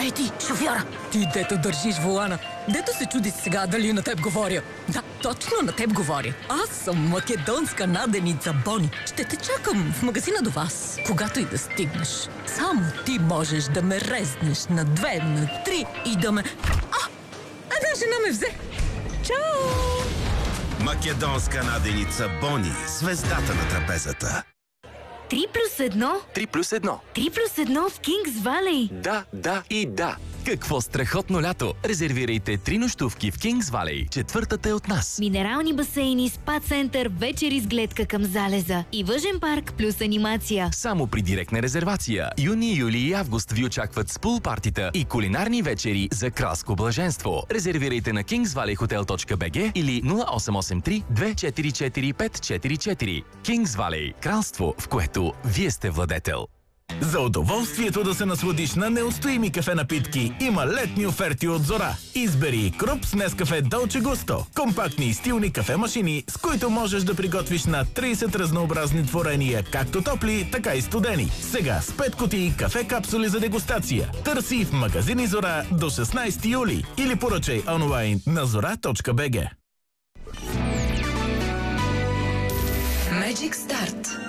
Ей ти, шофьора! Ти, дето държиш волана. Дето се чуди сега дали на теб говоря. Да, точно на теб говоря. Аз съм македонска наденица Бони. Ще те чакам в магазина до вас, когато и да стигнеш. Само ти можеш да ме резнеш на 2, на 3 и да ме... Една жена ме взе. Чао! Македонска наденица Бони, звездата на трапезата. 3+1? 3+1. 3+1 в Кингс Валей. Да и да. Какво страхотно лято! Резервирайте 3 нощувки в Кингс Валей. Четвъртата е от нас. Минерални басейни, спа център, вечери с гледка към залеза и въжен парк плюс анимация. Само при директна резервация. Юни, юли и август ви очакват с пул партита и кулинарни вечери за кралско блаженство. Резервирайте на kingsvalleyhotel.bg или 0883 244 544. Кингс Валей. Кралство, в което вие сте владетел. За удоволствието да се насладиш на неустоими кафе напитки има летни оферти от Зора. Избери Круп с Нескафе Долче Густо. Компактни и стилни кафе-машини, с които можеш да приготвиш на 30 разнообразни творения, както топли, така и студени. Сега с 5 кутии кафе капсули за дегустация. Търси в магазини Зора до 16 юли или поръчай онлайн на zora.bg. Magic Start.